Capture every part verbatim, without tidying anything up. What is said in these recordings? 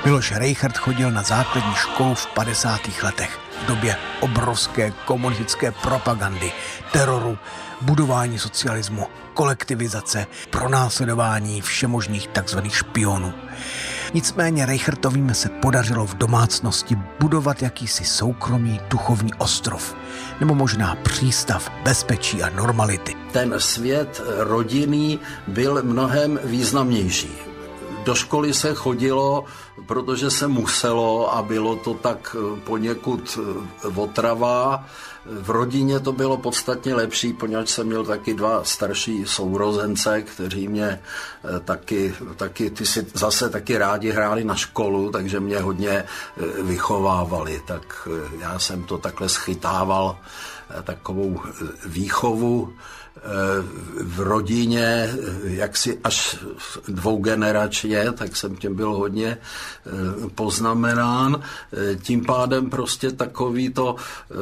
Miloš Rejchrt chodil na základní školu v padesátých letech, v době obrovské komunistické propagandy, teroru, budování socialismu, kolektivizace, pronásledování všemožných takzvaných špionů. Nicméně Rejchrtovým se podařilo v domácnosti budovat jakýsi soukromý duchovní ostrov, nebo možná přístav bezpečí a normality. Ten svět rodinný byl mnohem významnější. Do školy se chodilo, protože se muselo a bylo to tak poněkud otrava. V rodině to bylo podstatně lepší, poněvadž jsem měl taky dva starší sourozence, kteří mě taky, taky ty si zase taky rádi hráli na školu, takže mě hodně vychovávali. Tak já jsem to takhle schytával, takovou výchovu v rodině, jaksi až dvougeneračně, tak jsem tím byl hodně poznamenán. Tím pádem prostě takový to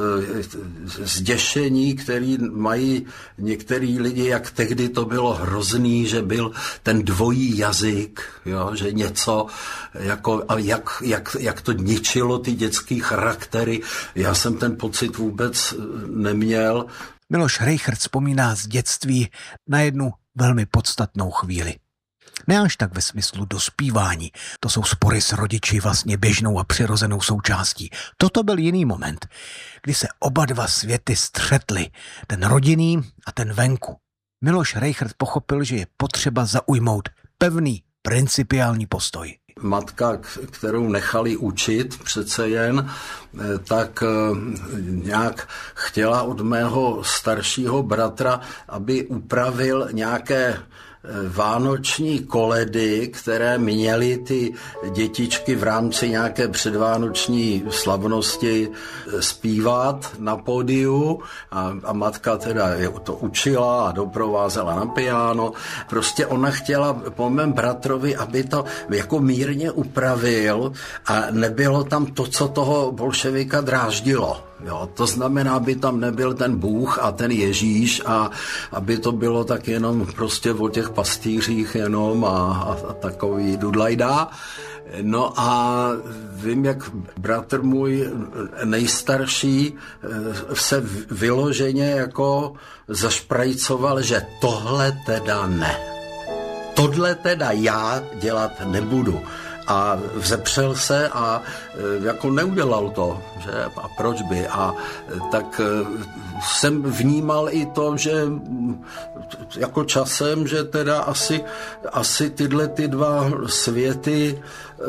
zděšení, který mají některý lidi, jak tehdy to bylo hrozný, že byl ten dvojí jazyk, jo, že něco, jako, a jak, jak, jak to ničilo ty dětský charaktery. Já jsem ten pocit vůbec neměl. Miloš Rejchrt vzpomíná z dětství na jednu velmi podstatnou chvíli. Ne až tak ve smyslu dospívání, to jsou spory s rodiči vlastně běžnou a přirozenou součástí. Toto byl jiný moment, kdy se oba dva světy střetly, ten rodinný a ten venku. Miloš Rejchrt pochopil, že je potřeba zaujmout pevný, principiální postoj. Matka, kterou nechali učit přece jen, tak nějak chtěla od mého staršího bratra, aby upravil nějaké vánoční koledy, které měly ty dětičky v rámci nějaké předvánoční slavnosti zpívat na pódiu a, a matka teda to učila a doprovázela na piano. Prostě ona chtěla po mém bratrovi, aby to jako mírně upravil a nebylo tam to, co toho bolševika dráždilo. Jo, to znamená, aby tam nebyl ten Bůh a ten Ježíš a aby to bylo tak jenom prostě o těch pastýřích jenom a, a, a takový dudlajda. No a vím, jak bratr můj nejstarší se vyloženě jako zašprajcoval, že tohle teda ne. Tohle teda já dělat nebudu. A vzepřel se a jako neudělal to, že a proč by. A tak jsem vnímal i to, že jako časem, že teda asi, asi tyhle ty dva světy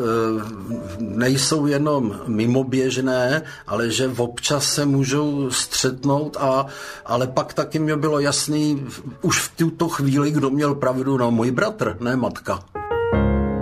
nejsou jenom mimoběžné, ale že občas se můžou střetnout, a, ale pak taky mě bylo jasný už v tuto chvíli, kdo měl pravdu, no můj bratr, ne matka.